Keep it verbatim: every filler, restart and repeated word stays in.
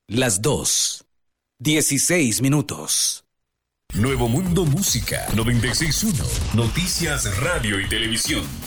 Las dos. Dieciséis minutos. Nuevo Mundo Música noventa y seis punto uno. Noticias, radio y televisión.